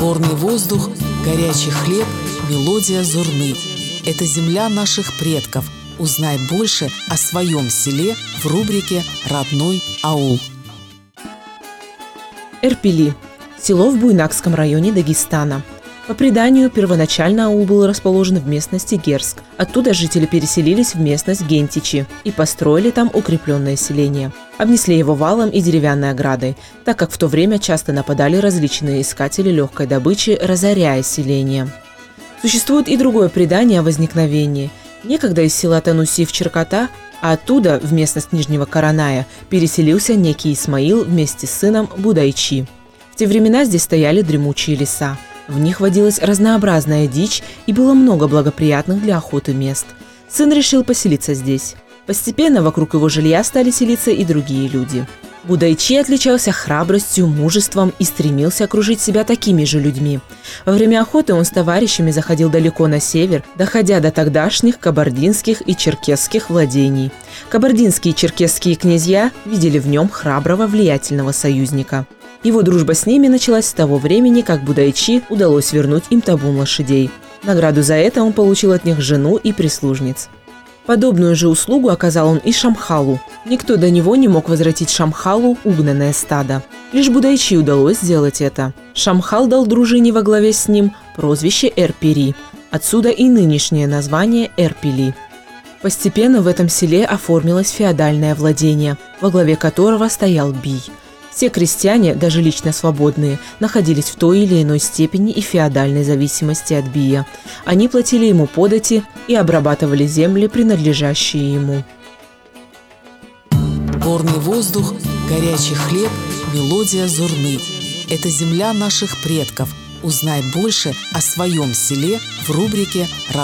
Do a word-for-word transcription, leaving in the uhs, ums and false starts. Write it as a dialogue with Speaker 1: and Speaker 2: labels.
Speaker 1: Горный воздух, горячий хлеб, мелодия зурны. Это земля наших предков. Узнай больше о своем селе в рубрике «Родной аул».
Speaker 2: Эрпили – село в Буйнакском районе Дагестана. По преданию, первоначально аул был расположен в местности Герск. Оттуда жители переселились в местность Гентичи и построили там укрепленное селение. Обнесли его валом и деревянной оградой, так как в то время часто нападали различные искатели легкой добычи, разоряя селение. Существует и другое предание о возникновении. Некогда из села Тануси в Черкота, а оттуда, в местность Нижнего Караная, переселился некий Исмаил вместе с сыном Будайчи. В те времена здесь стояли дремучие леса. В них водилась разнообразная дичь и было много благоприятных для охоты мест. Сын решил поселиться здесь. Постепенно вокруг его жилья стали селиться и другие люди. Будайчи отличался храбростью, мужеством и стремился окружить себя такими же людьми. Во время охоты он с товарищами заходил далеко на север, доходя до тогдашних кабардинских и черкесских владений. Кабардинские и черкесские князья видели в нем храброго, влиятельного союзника. Его дружба с ними началась с того времени, как Будайчи удалось вернуть им табун лошадей. Награду за это он получил от них жену и прислужниц. Подобную же услугу оказал он и Шамхалу. Никто до него не мог возвратить Шамхалу угнанное стадо. Лишь Будайчи удалось сделать это. Шамхал дал дружине во главе с ним прозвище Эрпири. Отсюда и нынешнее название Эрпили. Постепенно в этом селе оформилось феодальное владение, во главе которого стоял бий. Все крестьяне, даже лично свободные, находились в той или иной степени и феодальной зависимости от бия. Они платили ему подати и обрабатывали земли, принадлежащие ему.
Speaker 1: Горный воздух, горячий хлеб, мелодия зурны. Это земля наших предков. Узнай больше о своем селе в рубрике «Родной